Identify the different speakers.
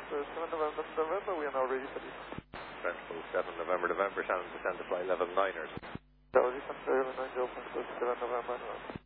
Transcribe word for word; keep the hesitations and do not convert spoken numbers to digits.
Speaker 1: for seven November, November, we are now ready for this.
Speaker 2: Central seven November, November, Shannon descend to flight level nine ers.
Speaker 1: So, descend to level nine, open to seven November.